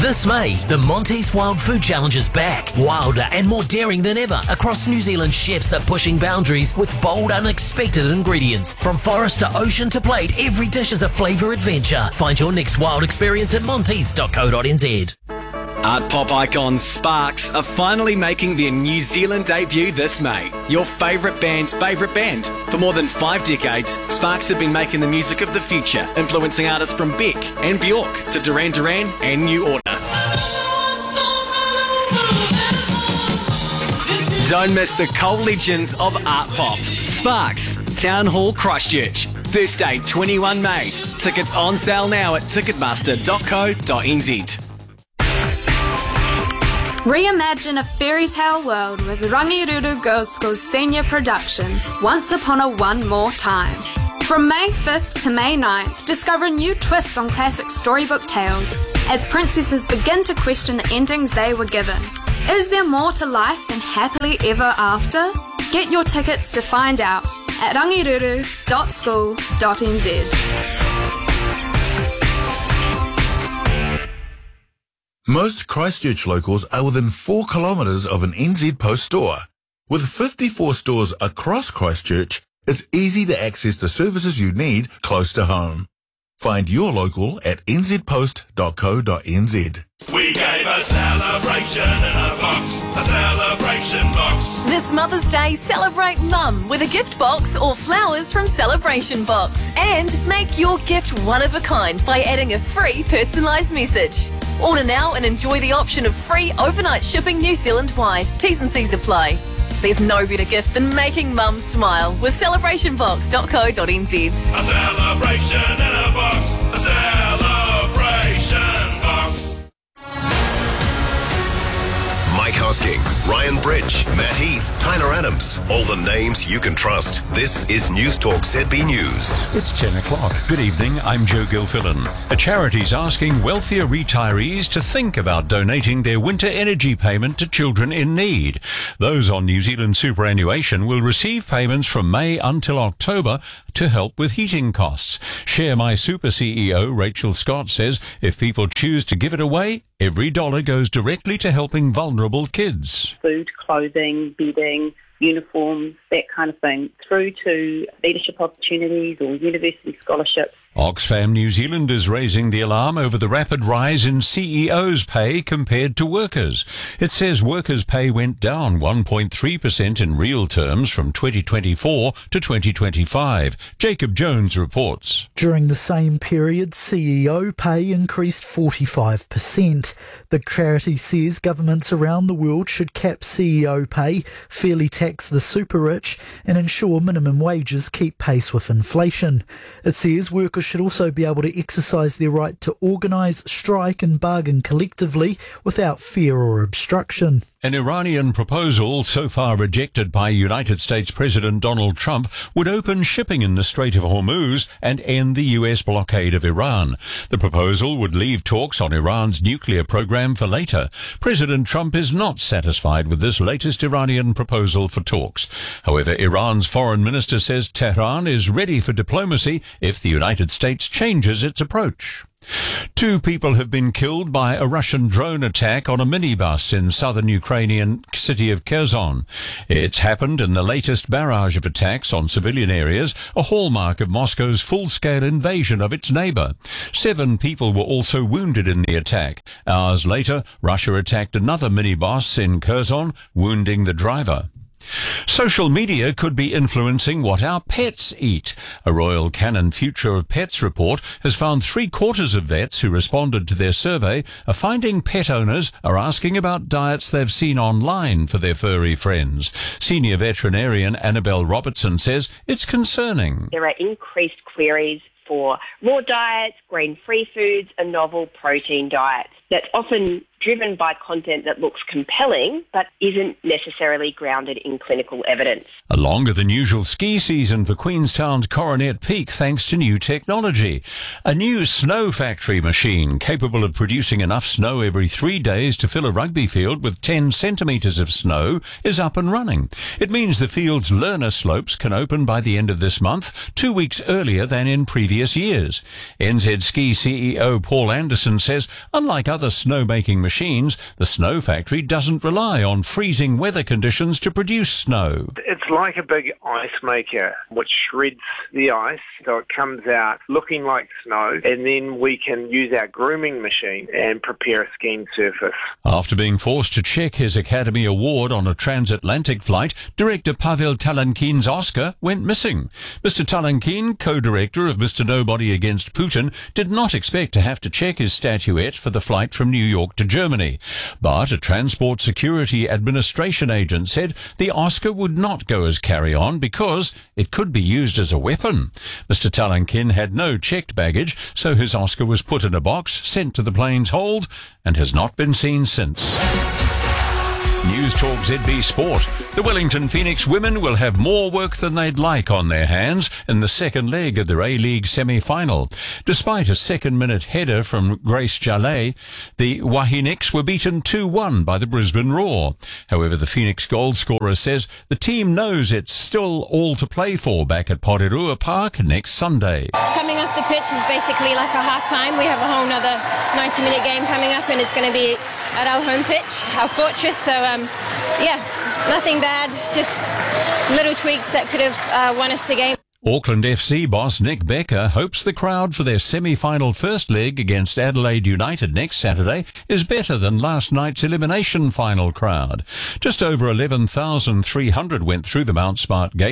This May, the Monty's Wild Food Challenge is back. Wilder and more daring than ever. Across New Zealand, chefs are pushing boundaries with bold, unexpected ingredients. From forest to ocean to plate, every dish is a flavour adventure. Find your next wild experience at montys.co.nz. Art pop icons Sparks are finally making their New Zealand debut this May. Your favourite band's favourite band. For more than 5 decades, Sparks have been making the music of the future, influencing artists from Beck and Bjork to Duran Duran and New Order. Don't miss the coal legends of art pop. Sparks, Town Hall, Christchurch. Thursday, 21 May. Tickets on sale now at ticketmaster.co.nz. Reimagine a fairy tale world with Rangiruru Girls School's senior production, Once Upon a One More Time. From May 5th to May 9th, discover a new twist on classic storybook tales as princesses begin to question the endings they were given. Is there more to life than happily ever after? Get your tickets to find out at rangiruru.school.nz. Most Christchurch locals are within 4 kilometres of an NZ Post store. With 54 stores across Christchurch, it's easy to access the services you need close to home. Find your local at nzpost.co.nz. We gave a celebration in a box, a celebration box. This Mother's Day, celebrate Mum with a gift box or flowers from Celebration Box. And make your gift one of a kind by adding a free personalised message. Order now and enjoy the option of free overnight shipping New Zealand-wide. T's and C's apply. There's no better gift than making Mum smile with celebrationbox.co.nz. A celebration in a box, a celebration box. Mike Hosking, Ryan Bridge, Matt Heath, Tyler Adams. All the names you can trust. This is News Talk ZB News. It's 10 o'clock. Good evening, I'm Joe Gilfillan. A charity's asking wealthier retirees to think about donating their winter energy payment to children in need. Those on New Zealand superannuation will receive payments from May until October to help with heating costs. Share My Super CEO Rachel Scott says if people choose to give it away, every dollar goes directly to helping vulnerable kids. Food, clothing, bedding, uniforms, that kind of thing, through to leadership opportunities or university scholarships. Oxfam New Zealand is raising the alarm over the rapid rise in CEOs' pay compared to workers. It says workers' pay went down 1.3% in real terms from 2024 to 2025. Jacob Jones reports. During the same period, CEO pay increased 45%. The charity says governments around the world should cap CEO pay, fairly tax the super rich, and ensure minimum wages keep pace with inflation. It says workers should also be able to exercise their right to organise, strike and bargain collectively without fear or obstruction. An Iranian proposal so far rejected by United States President Donald Trump would open shipping in the Strait of Hormuz and end the US blockade of Iran. The proposal would leave talks on Iran's nuclear program for later. President Trump is not satisfied with this latest Iranian proposal for talks. However, Iran's foreign minister says Tehran is ready for diplomacy if the United States changes its approach. 2 people have been killed by a Russian drone attack on a minibus in southern Ukrainian city of Kherson. It's happened in the latest barrage of attacks on civilian areas, a hallmark of Moscow's full-scale invasion of its neighbour. 7 people were also wounded in the attack. Hours later, Russia attacked another minibus in Kherson, wounding the driver. Social media could be influencing what our pets eat. A Royal Canin Future of Pets report has found 3/4 of vets who responded to their survey are finding pet owners are asking about diets they've seen online for their furry friends. Senior veterinarian Annabelle Robertson says it's concerning. There are increased queries for raw diets, grain-free foods and novel protein diets. That's often driven by content that looks compelling but isn't necessarily grounded in clinical evidence. A longer than usual ski season for Queenstown's Coronet Peak thanks to new technology. A new snow factory machine capable of producing enough snow every 3 days to fill a rugby field with 10 centimetres of snow is up and running. It means the field's learner slopes can open by the end of this month, 2 weeks earlier than in previous years. NZ Ski CEO Paul Anderson says, unlike other snow-making machines, the snow factory doesn't rely on freezing weather conditions to produce snow. It's like a big ice maker which shreds the ice so it comes out looking like snow, and then we can use our grooming machine and prepare a skiing surface. After being forced to check his Academy Award on a transatlantic flight, director Pavel Talankin's Oscar went missing. Mr. Talankin, co-director of Mr. Nobody Against Putin, did not expect to have to check his statuette for the flight from New York to Germany. But a Transport Security Administration agent said the Oscar would not go as carry-on because it could be used as a weapon. Mr. Talankin had no checked baggage, so his Oscar was put in a box, sent to the plane's hold, and has not been seen since. News Talk ZB Sport. The Wellington Phoenix women will have more work than they'd like on their hands in the second leg of their A-League semi-final. Despite a second-minute header from Grace Jallet, the Wahiniks were beaten 2-1 by the Brisbane Roar. However, the Phoenix goalscorer says the team knows it's still all to play for back at Porirua Park next Sunday. Coming off the pitch is basically like a half-time. We have a whole nother 90-minute game coming up, and it's going to be at our home pitch, our fortress, so nothing bad, just little tweaks that could have won us the game. Auckland FC boss Nick Becker hopes the crowd for their semi-final first leg against Adelaide United next Saturday is better than last night's elimination final crowd. Just over 11,300 went through the Mount Smart gate.